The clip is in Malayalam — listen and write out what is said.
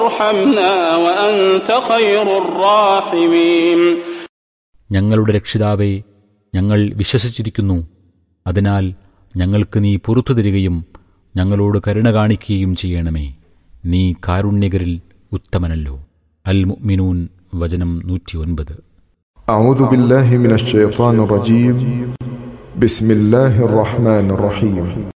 ارحمنا وأنت خير الراحمين. ഞങ്ങളുടെ രക്ഷിതാവേ, ഞങ്ങൾ വിശ്വസിച്ചിരിക്കുന്നു, അതിനാൽ ഞങ്ങൾക്ക് നീ പുറത്തു തരികയും ഞങ്ങളോട് കരുണ കാണിക്കുകയും ചെയ്യണമേ. നീ കാരുണ്യകരിൽ ഉത്തമനല്ലോ. അൽ മുഅ്മിനൂൻ വചനം 109. അഊദു ബില്ലാഹി മിനശ് ശൈത്വാനിർ റജീം. ബിസ്മില്ലാഹിർ റഹ്മാനിർ റഹീം.